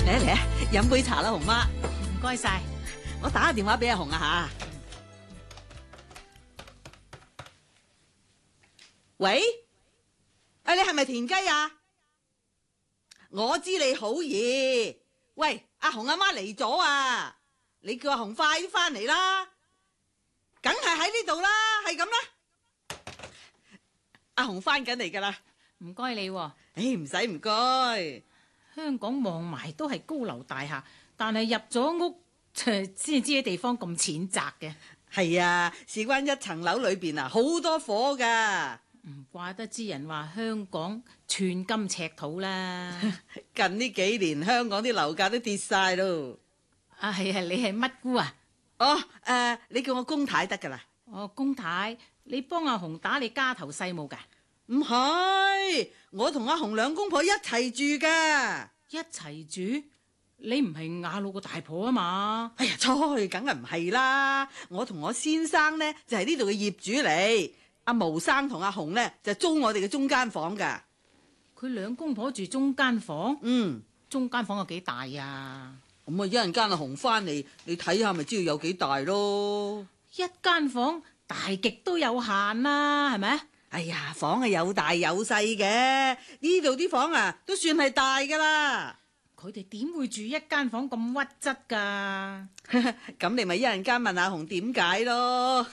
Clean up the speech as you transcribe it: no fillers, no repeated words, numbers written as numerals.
嚟嚟啊，飲杯茶啦，紅媽。 唔該晒。 我打個電話俾阿紅啊吓。喂，你係咪田雞啊？我知你好嘢。喂，阿紅阿媽嚟咗啊！你叫阿紅快啲翻嚟啦，梗係喺呢度啦，係咁啦。阿紅翻緊嚟噶啦。 唔該你喎。 唔使唔該。 香港望埋都係高樓大廈，但係入咗屋先知啲地方咁淺窄嘅。 係啊，事關一層樓裏邊啊，好多火噶。 唔怪得知人話香港寸金尺土啦。 近呢幾年香港啲樓價都跌晒咯。 啊係啊，你係乜姑啊？ 你叫我公太得噶啦。 哦，公太，你幫阿紅打理家頭細務噶？ 唔係，我同阿紅兩公婆一齊住噶。 一齊住？你唔係雅老個大婆啊嘛？ 哎呀，錯，梗係唔係啦。我同我先生呢，就係呢度嘅業主嚟，阿毛生同阿紅呢，就租我哋嘅中間房噶。 佢兩公婆住中間房？ 嗯， 中間房有幾大啊？ 咁啊，一陣間阿紅翻嚟，你睇下咪知道有幾大咯。 一間房大極都有限啦，係咪？ 哎呀，房係有大有細嘅，呢度啲房啊都算係大噶啦。 佢哋點會住一間房咁屈質噶？ 咁你咪一陣間問阿紅點解咯。